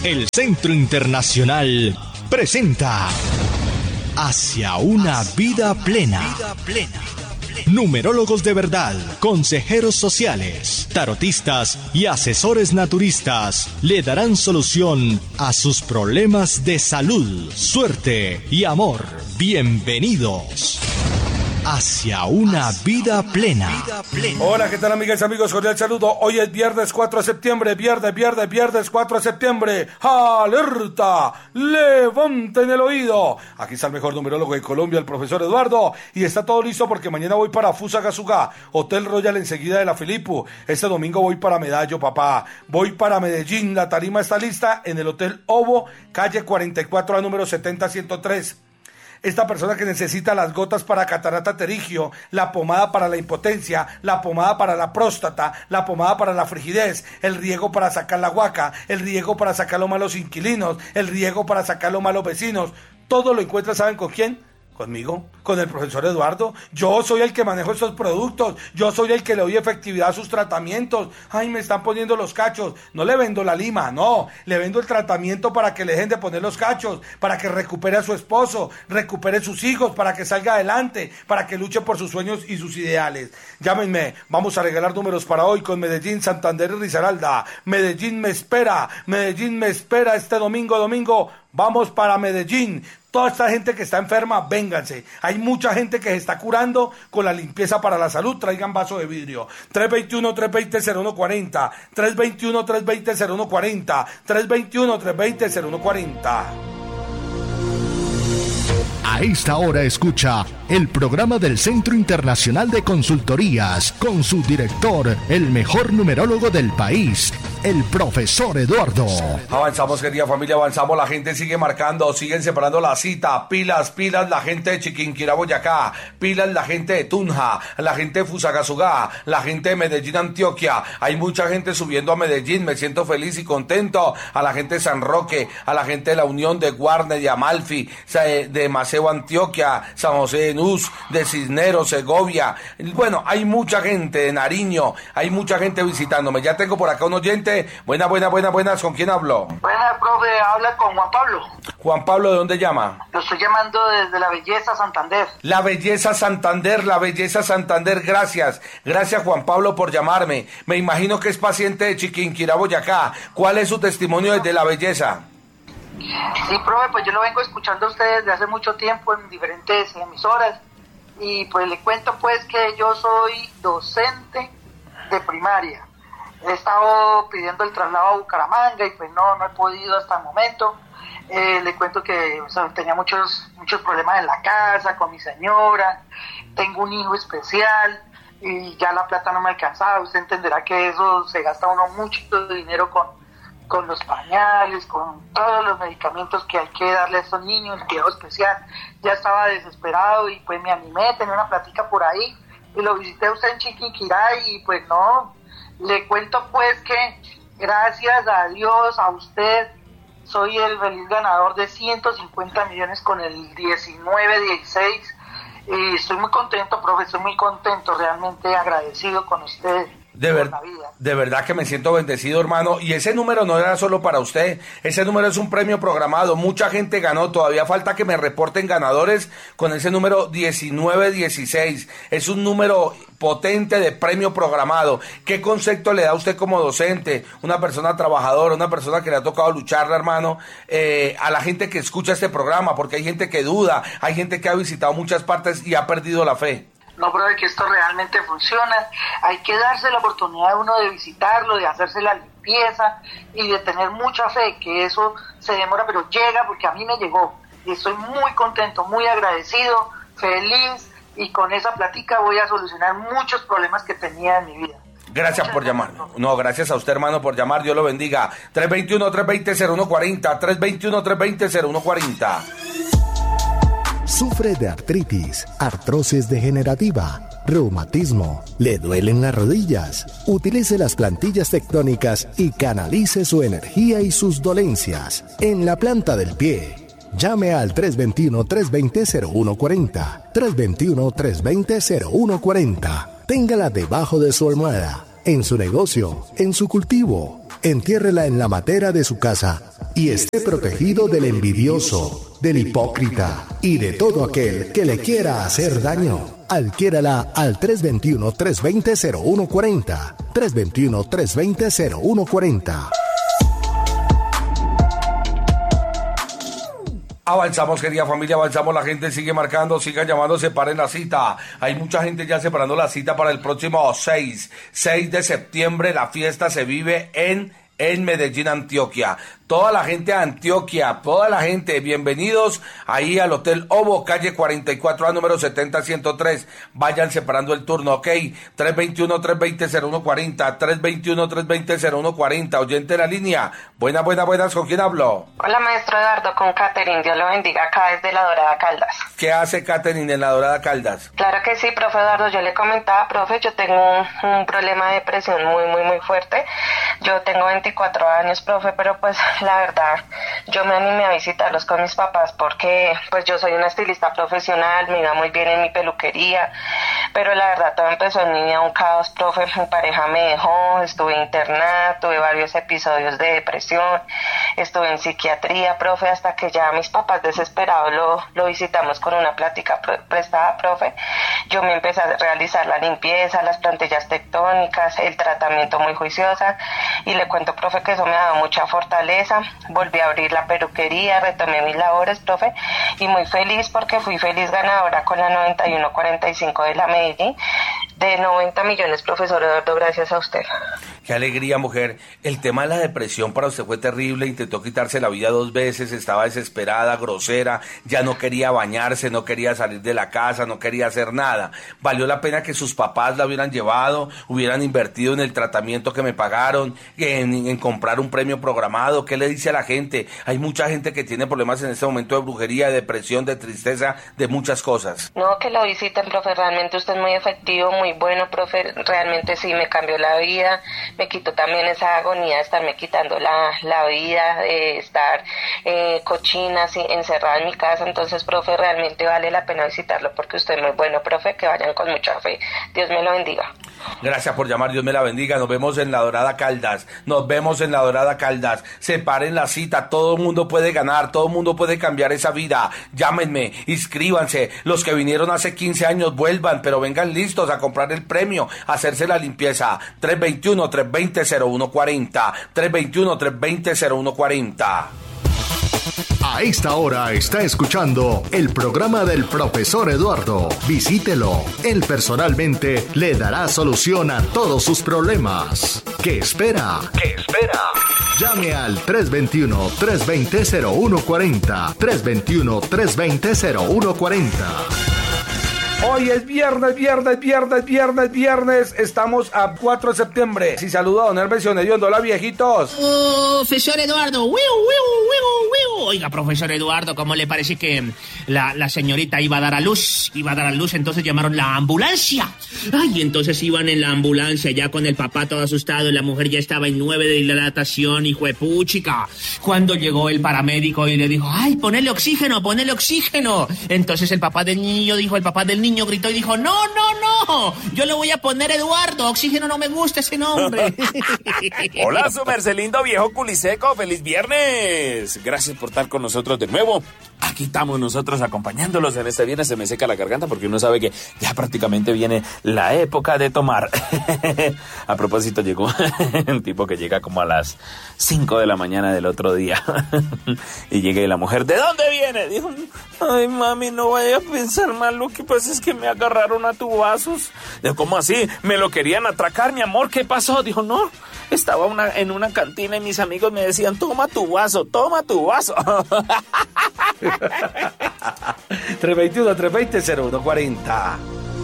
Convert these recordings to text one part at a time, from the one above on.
El Centro Internacional presenta Hacia una vida plena. Numerólogos de verdad, consejeros sociales, tarotistas y asesores naturistas le darán solución a sus problemas de salud, suerte y amor. Bienvenidos hacia una vida plena. Hola, ¿qué tal, amigas y amigos? Cordial saludo. Hoy es viernes 4 de septiembre. Viernes 4 de septiembre. ¡Alerta! ¡Levanten el oído! Aquí está el mejor numerólogo de Colombia, el profesor Eduardo. Y está todo listo porque mañana voy para Fusagasugá, Hotel Royal enseguida de la Filipo. Este domingo voy para Medallo, papá. Voy para Medellín. La tarima está lista en el Hotel Ovo, calle 44, a número 70-103. Esta persona que necesita las gotas para catarata pterigio, la pomada para la impotencia, la pomada para la próstata, la pomada para la frigidez, el riego para sacar la guaca, el riego para sacar los malos inquilinos, el riego para sacar los malos vecinos, todo lo encuentra, ¿saben con quién? Conmigo, con el profesor Eduardo. Yo soy el que manejo estos productos, yo soy el que le doy efectividad a sus tratamientos. Ay, me están poniendo los cachos. No le vendo la lima, no, le vendo el tratamiento para que le dejen de poner los cachos, para que recupere a su esposo, recupere sus hijos, para que salga adelante, para que luche por sus sueños y sus ideales. Llámenme, vamos a regalar números para hoy con Medellín, Santander y Risaralda. Medellín me espera este domingo, vamos para Medellín. Toda esta gente que está enferma, vénganse. Hay mucha gente que se está curando con la limpieza para la salud. Traigan vaso de vidrio. 321-320-0140. 321-320-0140. 321-320-0140. A esta hora escucha el programa del Centro Internacional de Consultorías con su director, el mejor numerólogo del país, el profesor Eduardo. Avanzamos, querida familia, avanzamos. La gente sigue marcando, siguen separando la cita. Pilas, la gente de Chiquinquirá, Boyacá. Pilas, la gente de Tunja, la gente de Fusagasugá, la gente de Medellín, Antioquia. Hay mucha gente subiendo a Medellín, me siento feliz y contento. A la gente de San Roque, a la gente de la Unión, de Guarne, de Amalfi, de Maceo, Antioquia, San José de Nuz, de Cisneros, Segovia. Bueno, hay mucha gente de Nariño, hay mucha gente visitándome. Ya tengo por acá un oyente. Buenas, ¿con quién hablo? Buenas, profe, habla con Juan Pablo. Juan Pablo, ¿de dónde llama? Lo estoy llamando desde La Belleza, Santander. La Belleza, Santander, gracias. Gracias, Juan Pablo, por llamarme. Me imagino que es paciente de Chiquinquirá, Boyacá. ¿Cuál es su testimonio desde La Belleza? Sí, profe, pues yo lo vengo escuchando a ustedes desde hace mucho tiempo en diferentes emisoras. Y pues le cuento pues que yo soy docente de primaria. He estado pidiendo el traslado a Bucaramanga y pues no he podido hasta el momento. Le cuento que tenía muchos problemas en la casa, con mi señora, tengo un hijo especial y ya la plata no me alcanzaba. Usted entenderá que eso se gasta uno mucho dinero con los pañales, con todos los medicamentos que hay que darle a estos niños, el cuidado especial. Ya estaba desesperado y pues me animé, tenía una platica por ahí y lo visité a usted en Chiquinquirá y pues no. Le cuento pues que gracias a Dios, a usted, soy el feliz ganador de 150 millones con el 1916. Y estoy muy contento, profe, estoy muy contento, realmente agradecido con usted. De verdad que me siento bendecido, hermano. Y ese número no era solo para usted. Ese número es un premio programado. Mucha gente ganó. Todavía falta que me reporten ganadores con ese número 1916. Es un número potente de premio programado. ¿Qué concepto le da a usted como docente? Una persona trabajadora, una persona que le ha tocado lucharla, hermano, a la gente que escucha este programa, porque hay gente que duda, hay gente que ha visitado muchas partes y ha perdido la fe. No, brother, que esto realmente funciona. Hay que darse la oportunidad a uno de visitarlo, de hacerse la limpieza y de tener mucha fe, que eso se demora, pero llega, porque a mí me llegó. Y estoy muy contento, muy agradecido, feliz, y con esa plática voy a solucionar muchos problemas que tenía en mi vida. Gracias por llamar. No, gracias a usted, hermano, por llamar. Dios lo bendiga. 321-320-0140. 321-320-0140. Sufre de artritis, artrosis degenerativa, reumatismo, le duelen las rodillas. Utilice las plantillas tectónicas y canalice su energía y sus dolencias en la planta del pie. Llame al 321-320-0140. 321-320-0140. Téngala debajo de su almohada, en su negocio, en su cultivo. Entiérrela en la matera de su casa y esté protegido del envidioso, del hipócrita y de todo aquel que le quiera hacer daño. Adquiérala al 321-320-0140. 321-320-0140. Avanzamos, querida familia, avanzamos, la gente sigue marcando, sigan llamando, separen la cita. Hay mucha gente ya separando la cita para el próximo 6 de septiembre. La fiesta se vive en Medellín, Antioquia. Toda la gente de Antioquia, toda la gente, bienvenidos ahí al Hotel Ovo, calle 44A, número 70103. Vayan separando el turno, ¿ok? 321-320-0140, 321-320-0140. Oyente de la línea. Buenas, ¿con quién hablo? Hola, maestro Eduardo, con Catherine, Dios lo bendiga, acá desde La Dorada Caldas. ¿Qué hace Catherine en La Dorada Caldas? Claro que sí, profe Eduardo, yo le comentaba, profe, yo tengo un problema de depresión muy fuerte. Yo tengo 24 años, profe, pero pues la verdad, yo me animé a visitarlos con mis papás porque pues yo soy una estilista profesional, me iba muy bien en mi peluquería, pero la verdad todo empezó en mí a un caos, profe. Mi pareja me dejó, estuve internada, tuve varios episodios de depresión, estuve en psiquiatría, profe, hasta que ya mis papás desesperados lo visitamos con una plática prestada, profe. Yo me empecé a realizar la limpieza, las plantillas tectónicas, el tratamiento muy juiciosa, y le cuento, profe, que eso me ha dado mucha fortaleza. Volví a abrir la peluquería, retomé mis labores, profe, y muy feliz porque fui feliz ganadora con la 9145 de la Medellín de 90 millones, profesor Eduardo, gracias a usted. Qué alegría, mujer. El tema de la depresión para usted fue terrible, intentó quitarse la vida 2 veces, estaba desesperada, grosera, ya no quería bañarse, no quería salir de la casa, no quería hacer nada. Valió la pena que sus papás la hubieran llevado, hubieran invertido en el tratamiento que me pagaron, en comprar un premio programado. ¿Qué le dice a la gente? Hay mucha gente que tiene problemas en este momento de brujería, de depresión, de tristeza, de muchas cosas. No, que lo visiten, profe, realmente usted es muy efectivo, muy bueno, profe, realmente sí me cambió la vida, me quitó también esa agonía de estarme quitando la vida, de estar cochina, así, encerrada en mi casa. Entonces, profe, realmente vale la pena visitarlo porque usted es muy bueno, profe, que vayan con mucha fe. Dios me lo bendiga. Gracias por llamar, Dios me la bendiga. Nos vemos en La Dorada Caldas. Separen la cita, todo el mundo puede ganar, todo el mundo puede cambiar esa vida. Llámenme, inscríbanse. Los que vinieron hace 15 años vuelvan, pero vengan listos a comprar el premio, a hacerse la limpieza. 321-320-0140, 321-320-0140. A esta hora está escuchando el programa del profesor Eduardo. Visítelo. Él personalmente le dará solución a todos sus problemas. ¿Qué espera? Llame al 321-320-0140. 321-320-0140. Hoy es viernes. Estamos a 4 de septiembre. Si saludo a don Hermes Hediondo. Hola, viejitos. Profesor Eduardo. Oiga, profesor Eduardo, ¿cómo le parece que la señorita iba a dar a luz? Entonces llamaron la ambulancia. Ay, entonces iban en la ambulancia ya con el papá todo asustado. La mujer ya estaba en 9 de dilatación, hijo de puchica. Cuando llegó el paramédico y le dijo, ay, ponele oxígeno. Entonces el papá del niño gritó y dijo, no, yo le voy a poner Eduardo, oxígeno no me gusta ese nombre. Hola, su mercelindo viejo culiseco, feliz viernes. Gracias por estar con nosotros de nuevo. Aquí estamos nosotros acompañándolos en este viernes. Se me seca la garganta porque uno sabe que ya prácticamente viene la época de tomar. A propósito, llegó un tipo que llega como a las 5 de la mañana del otro día. Y llega y la mujer, ¿de dónde viene? Dijo, ay, mami, no vaya a pensar mal, lo que pasa es que me agarraron a tubazos. Dijo, ¿cómo así? Me lo querían atracar, mi amor, ¿qué pasó? Dijo, no, estaba en una cantina y mis amigos me decían, toma tu vaso. 321-320-0140.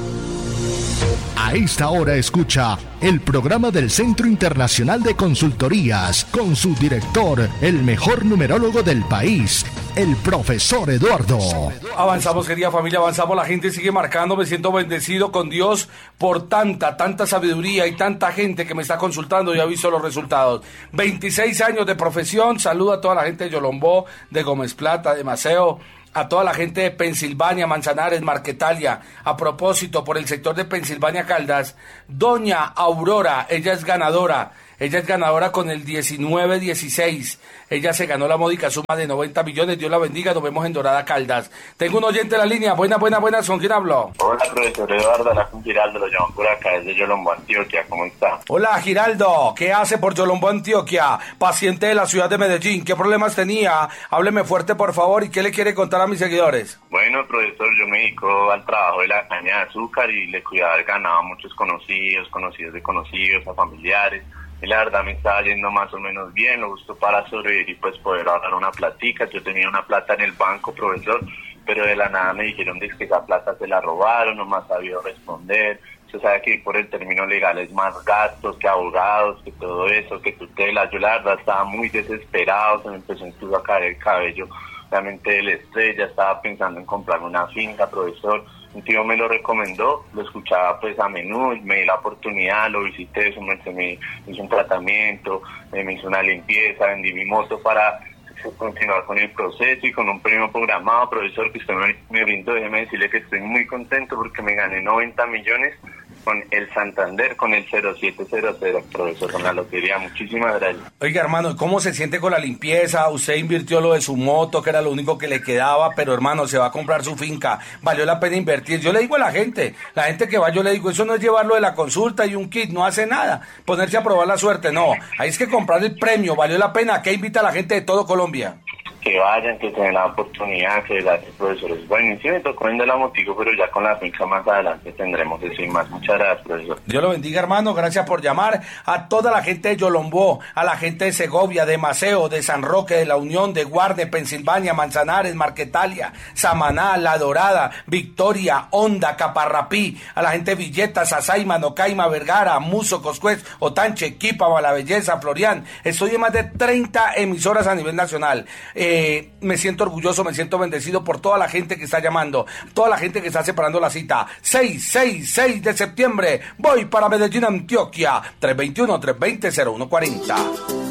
A esta hora escucha el programa del Centro Internacional de Consultorías con su director, el mejor numerólogo del país, el profesor Eduardo. Avanzamos, querida familia, avanzamos. La gente sigue marcando. Me siento bendecido con Dios por tanta sabiduría y tanta gente que me está consultando y ha visto los resultados. 26 años de profesión. Saludo a toda la gente de Yolombó, de Gómez Plata, de Maceo, a toda la gente de Pensilvania, Manzanares, Marquetalia. A propósito, por el sector de Pensilvania Caldas, doña Aurora, ella es ganadora. Ella es ganadora con el 1916. Ella se ganó la módica suma de 90 millones. Dios la bendiga. Nos vemos en Dorada Caldas. Tengo un oyente en la línea. Buenas. ¿Con quién hablo? Hola, profesor Eduardo. La con Giraldo. Lo llaman por acá desde Yolombo, Antioquia. ¿Cómo está? Hola, Giraldo. ¿Qué hace por Yolombo, Antioquia? Paciente de la ciudad de Medellín. ¿Qué problemas tenía? Hábleme fuerte, por favor. ¿Y qué le quiere contar a mis seguidores? Bueno, profesor, yo me dedico al trabajo de la caña de azúcar y le cuidaba del ganado a muchos conocidos de conocidos, a familiares. Y la verdad me estaba yendo más o menos bien, lo justo para sobrevivir y pues poder ahorrar una platica. Yo tenía una plata en el banco, profesor, pero de la nada me dijeron que esa plata se la robaron, no me ha sabido responder. Se sabe que por el término legal es más gastos que abogados, que todo eso, que tutela. Yo la verdad estaba muy desesperado, se me empezó incluso a caer el cabello realmente del estrés. Ya estaba pensando en comprar una finca, profesor. Un tío me lo recomendó, lo escuchaba pues a menudo, me di la oportunidad, lo visité, me hizo un tratamiento, me hizo una limpieza, vendí mi moto para continuar con el proceso y con un premio programado, profesor, que usted me brindó. Déjeme decirle que estoy muy contento porque me gané 90 millones con el Santander, con el 0700, profesor, con la lotería. Muchísimas gracias. Oiga, hermano, ¿cómo se siente con la limpieza? Usted invirtió lo de su moto, que era lo único que le quedaba, pero hermano, se va a comprar su finca. ¿Valió la pena invertir? Yo le digo a la gente que va, yo le digo, eso no es llevarlo de la consulta y un kit, no hace nada. Ponerse a probar la suerte, no. Ahí es que comprar el premio, ¿valió la pena? ¿Qué invita a la gente de todo Colombia? Que vayan, que tengan la oportunidad, que gracias, profesor. Bueno, y sí me tocó vender la motico, pero ya con la finca más adelante tendremos eso y más. Muchas gracias, profesor. Dios lo bendiga, hermano. Gracias por llamar. A toda la gente de Yolombó, a la gente de Segovia, de Maceo, de San Roque, de La Unión, de Guarde, Pensilvania, Manzanares, Marquetalia, Samaná, La Dorada, Victoria, Honda, Caparrapí, a la gente de Villeta, Sasaima, Nocaima, Vergara, Muso, Coscuez, Otanche, Quípaba, La Belleza, Florian. Estoy en más de 30 emisoras a nivel nacional. Me siento orgulloso, me siento bendecido por toda la gente que está llamando, toda la gente que está separando la cita. 6 de septiembre, voy para Medellín, Antioquia. 321-320-0140.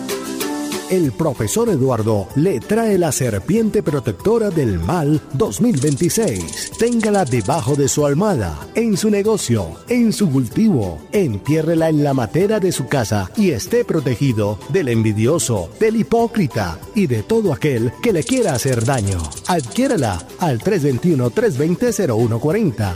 El profesor Eduardo le trae la serpiente protectora del mal 2026. Téngala debajo de su almohada, en su negocio, en su cultivo. Entiérrela en la matera de su casa y esté protegido del envidioso, del hipócrita y de todo aquel que le quiera hacer daño. Adquiérala al 321-320-0140.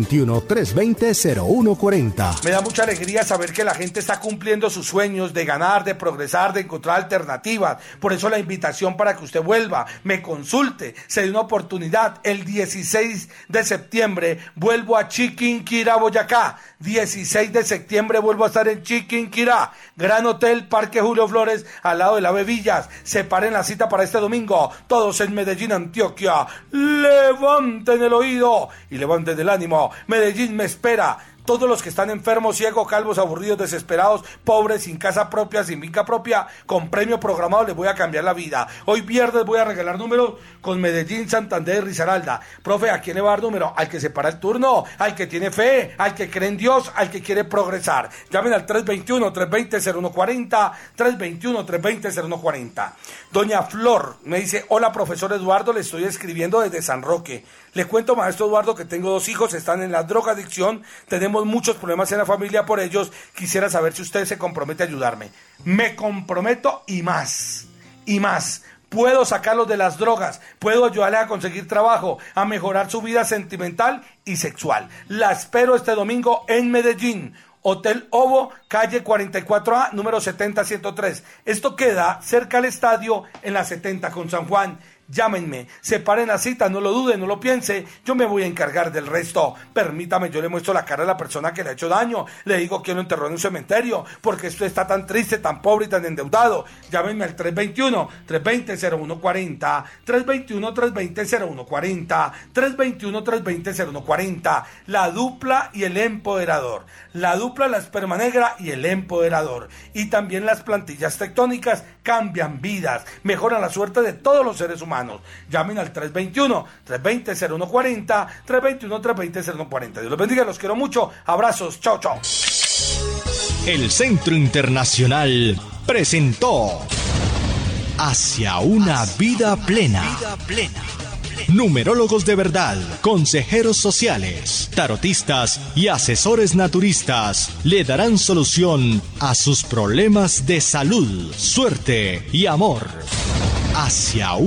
321-320-0140. Me da mucha alegría saber que la gente está cumpliendo sus sueños de ganar, de progresar, de encontrar alternativas. Por eso la invitación para que usted vuelva, me consulte, se dé una oportunidad. El 16 de septiembre vuelvo a Chiquinquirá, Boyacá. 16 de septiembre vuelvo a estar en Chiquinquirá, Gran Hotel Parque Julio Flores, al lado de la Bevillas. Separen la cita para este domingo, todos en Medellín, Antioquia. Levanten el oído y levanten el ánimo. Medellín me espera. Todos los que están enfermos, ciegos, calvos, aburridos, desesperados, pobres, sin casa propia, sin finca propia, con premio programado, les voy a cambiar la vida. Hoy viernes voy a regalar números con Medellín, Santander y Risaralda. Profe, ¿a quién le va a dar número? Al que se para el turno, al que tiene fe, al que cree en Dios, al que quiere progresar. Llamen al 321-320-0140, 321-320-0140. Doña Flor me dice, hola profesor Eduardo, le estoy escribiendo desde San Roque. Le cuento, maestro Eduardo, que tengo 2 hijos, están en la drogadicción, tenemos muchos problemas en la familia por ellos. Quisiera saber si usted se compromete a ayudarme. Me comprometo y más. Puedo sacarlos de las drogas, puedo ayudarles a conseguir trabajo, a mejorar su vida sentimental y sexual. La espero este domingo en Medellín. Hotel Ovo, calle 44A, número 70-103. Esto queda cerca al estadio en la 70 con San Juan. Llámenme, separen la cita, no lo dude, no lo piense, yo me voy a encargar del resto. Permítame, yo le muestro la cara a la persona que le ha hecho daño, le digo que lo enterró en un cementerio, porque esto está tan triste, tan pobre y tan endeudado. Llámenme al 321-320-0140, 321-320-0140, 321-320-0140. La dupla y el empoderador, la dupla, la esperma negra y el empoderador. Y también las plantillas tectónicas cambian vidas, mejoran la suerte de todos los seres humanos. Llamen al 321-320-0140, 321-320-0140. Dios los bendiga, los quiero mucho. Abrazos, chao, chao. El Centro Internacional presentó Hacia una vida plena. Numerólogos de verdad, consejeros sociales, tarotistas y asesores naturistas le darán solución a sus problemas de salud, suerte y amor. Hacia